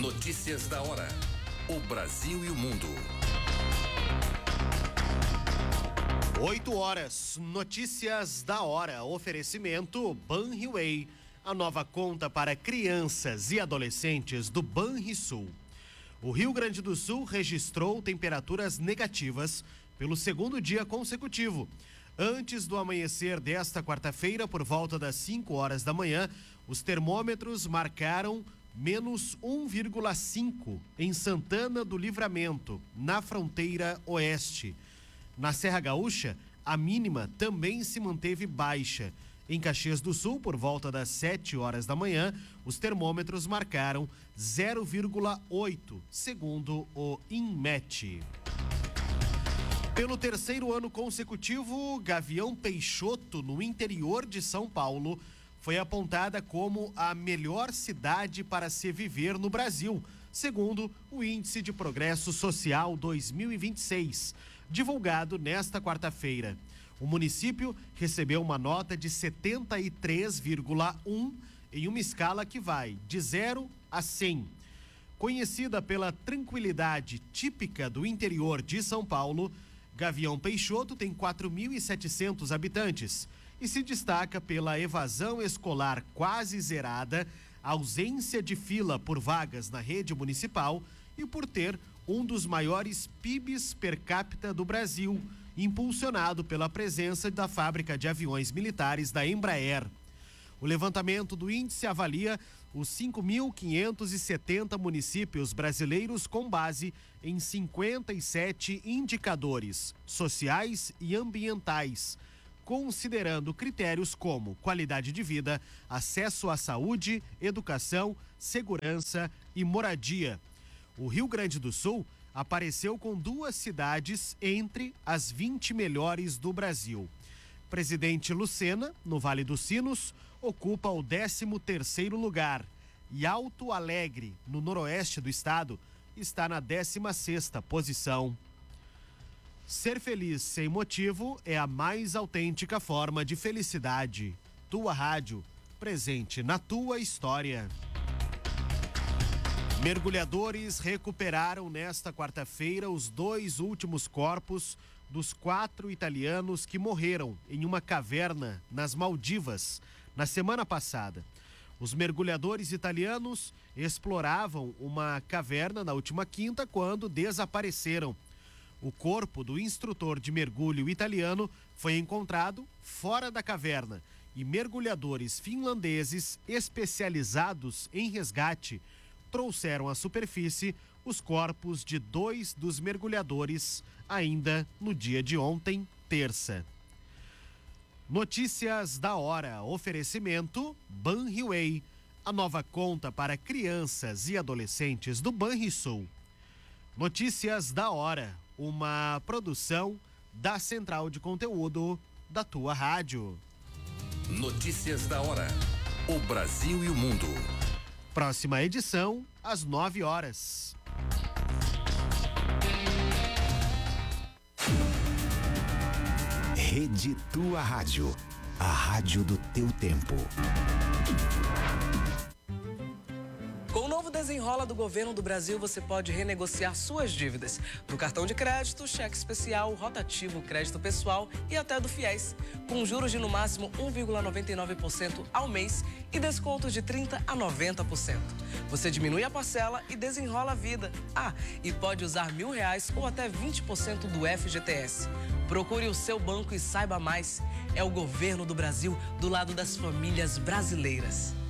Notícias da hora. O Brasil e o mundo. 8h, notícias da hora. Oferecimento Banriway, a nova conta para crianças e adolescentes do Banrisul. O Rio Grande do Sul registrou temperaturas negativas pelo segundo dia consecutivo. Antes do amanhecer desta quarta-feira, por volta das 5h da manhã, os termômetros marcaram menos 1,5 em Santana do Livramento, na fronteira oeste. Na Serra Gaúcha, a mínima também se manteve baixa. Em Caxias do Sul, por volta das 7h da manhã, os termômetros marcaram 0,8, segundo o INMET. Pelo terceiro ano consecutivo, Gavião Peixoto, no interior de São Paulo, foi apontada como a melhor cidade para se viver no Brasil, segundo o Índice de Progresso Social 2026, divulgado nesta quarta-feira. O município recebeu uma nota de 73,1 em uma escala que vai de 0 a 100. Conhecida pela tranquilidade típica do interior de São Paulo, Gavião Peixoto tem 4.700 habitantes e se destaca pela evasão escolar quase zerada, ausência de fila por vagas na rede municipal e por ter um dos maiores PIBs per capita do Brasil, impulsionado pela presença da fábrica de aviões militares da Embraer. O levantamento do índice avalia os 5.570 municípios brasileiros com base em 57 indicadores sociais e ambientais, considerando critérios como qualidade de vida, acesso à saúde, educação, segurança e moradia. O Rio Grande do Sul apareceu com 2 cidades entre as 20 melhores do Brasil. Presidente Lucena, no Vale dos Sinos, ocupa o 13º lugar e Alto Alegre, no noroeste do estado, está na 16ª posição. Ser feliz sem motivo é a mais autêntica forma de felicidade. Tua Rádio, presente na tua história. Mergulhadores recuperaram nesta quarta-feira os 2 últimos corpos dos 4 italianos que morreram em uma caverna nas Maldivas na semana passada. Os mergulhadores italianos exploravam uma caverna na última quinta quando desapareceram. O corpo do instrutor de mergulho italiano foi encontrado fora da caverna e mergulhadores finlandeses especializados em resgate trouxeram à superfície os corpos de 2 dos mergulhadores ainda no dia de ontem, terça. Notícias da hora. Oferecimento Banriway, a nova conta para crianças e adolescentes do Banrisul. Notícias da hora, uma produção da Central de Conteúdo da tua rádio. Notícias da hora. O Brasil e o mundo. Próxima edição, às 9h. Rede Tua Rádio, a rádio do teu tempo. Com o novo Desenrola do Governo do Brasil, você pode renegociar suas dívidas do cartão de crédito, cheque especial, rotativo, crédito pessoal e até do FIES, com juros de no máximo 1,99% ao mês e descontos de 30% a 90%. Você diminui a parcela e desenrola a vida. E pode usar R$1.000 ou até 20% do FGTS. Procure o seu banco e saiba mais. É o Governo do Brasil do lado das famílias brasileiras.